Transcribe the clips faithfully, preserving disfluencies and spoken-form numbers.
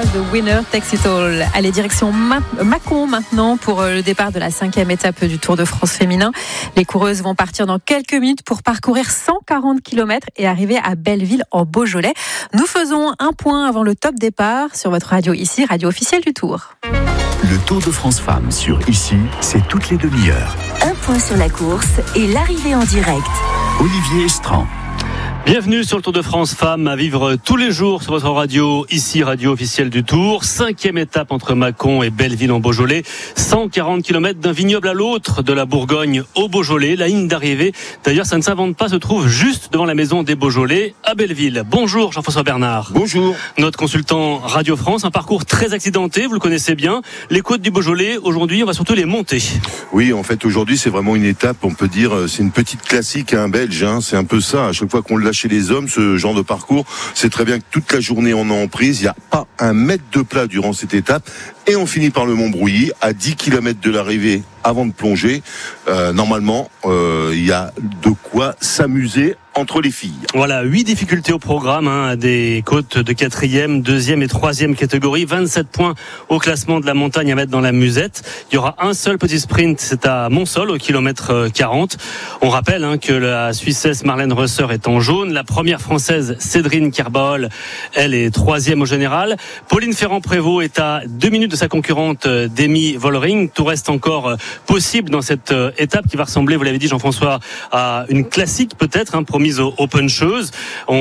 The Winner Takes It All. Allez, direction Mâcon maintenant pour le départ de la cinquième étape du Tour de France féminin. Les coureuses vont partir dans quelques minutes pour parcourir cent quarante kilomètres et arriver à Belleville en Beaujolais. Nous faisons un point avant le top départ sur votre radio ici, radio officielle du Tour. Le Tour de France Femmes sur Ici, c'est toutes les demi-heures. Un point sur la course et l'arrivée en direct. Olivier Estran. Bienvenue sur le Tour de France Femmes à vivre tous les jours sur votre radio, ici radio officielle du Tour. Cinquième étape entre Mâcon et Belleville en Beaujolais. cent quarante kilomètres d'un vignoble à l'autre de la Bourgogne au Beaujolais. La ligne d'arrivée, d'ailleurs ça ne s'invente pas, se trouve juste devant la maison des Beaujolais à Belleville. Bonjour Jean-François Bernard. Bonjour. Notre consultant Radio France, un parcours très accidenté, vous le connaissez bien. Les côtes du Beaujolais, aujourd'hui on va surtout les monter. Oui, en fait aujourd'hui c'est vraiment une étape, on peut dire, c'est une petite classique à un Belge, hein. C'est un peu ça, à chaque fois qu'on l'a chez les hommes, ce genre de parcours, c'est très bien que toute la journée on est en prise, il n'y a pas un mètre de plat durant cette étape et on finit par le Mont-Brouilly à dix kilomètres de l'arrivée avant de plonger. Euh, normalement, euh, il y a de quoi s'amuser entre les filles. Voilà, huit difficultés au programme, hein, des côtes de quatrième, deuxième et troisième catégorie, vingt-sept points au classement de la montagne à mettre dans la musette. Il y aura un seul petit sprint, c'est à Montsol, au kilomètre quarante. On rappelle hein, que la Suissesse Marlène Reusser est en jaune, la première Française Cédrine Kerbaol, elle est troisième au général. Pauline Ferrand-Prévot est à deux minutes de sa concurrente Demi Vollering. Tout reste encore possible dans cette étape qui va ressembler, vous l'avez dit Jean-François, à une classique peut-être, hein, promise aux, aux puncheuses.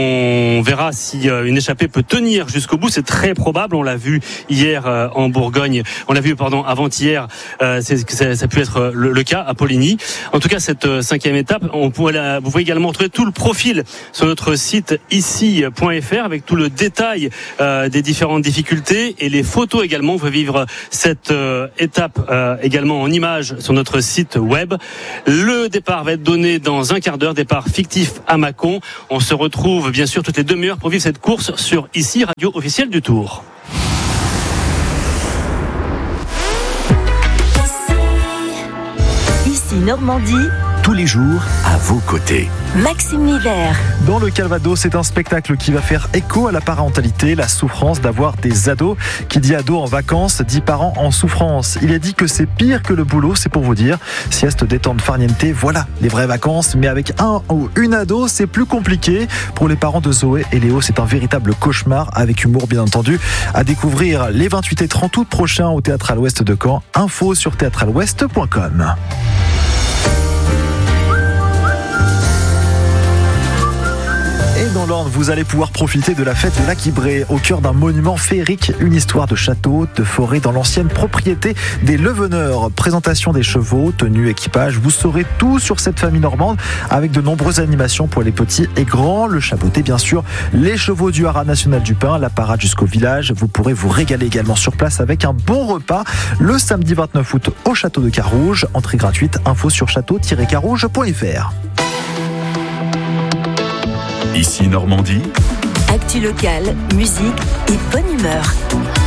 On verra si euh, une échappée peut tenir jusqu'au bout, c'est très probable, on l'a vu hier euh, en Bourgogne, on l'a vu pardon avant-hier, euh, c'est, ça, ça a pu être le, le cas à Poligny. En tout cas cette euh, cinquième étape, on pourrait la, vous pouvez également retrouver tout le profil sur notre site ici point f r avec tout le détail euh, des différentes difficultés et les photos également. Vous pouvez vivre cette euh, étape euh, également en images sur notre site web. Le départ va être donné dans un quart d'heure, départ fictif à Mâcon. On se retrouve bien sûr toutes les demi-heures pour vivre cette course sur ici, radio officielle du Tour. Ici Normandie. Tous les jours, à vos côtés. Maxime Miller. Dans le Calvados, c'est un spectacle qui va faire écho à la parentalité, la souffrance d'avoir des ados. Qui dit ado en vacances, dit parents en souffrance. Il est dit que c'est pire que le boulot, c'est pour vous dire. Sieste, détente, farniente, voilà les vraies vacances. Mais avec un ou une ado, c'est plus compliqué. Pour les parents de Zoé et Léo, c'est un véritable cauchemar, avec humour bien entendu. À découvrir les vingt-huit et trente août prochains au Théâtre à l'Ouest de Caen. Info sur théâtre à l'ouest point com. Dans l'Orne, vous allez pouvoir profiter de la fête de l'Aquibré au cœur d'un monument féerique, une histoire de château, de forêt dans l'ancienne propriété des Leveneurs. Présentation des chevaux, tenue, équipage, vous saurez tout sur cette famille normande avec de nombreuses animations pour les petits et grands, le chapeauté bien sûr, les chevaux du haras national du Pin, la parade jusqu'au village. Vous pourrez vous régaler également sur place avec un bon repas le samedi vingt-neuf août au château de Carouge. Entrée gratuite, info sur château tiret carouge point f r. Ici Normandie. Actu locale, musique et bonne humeur.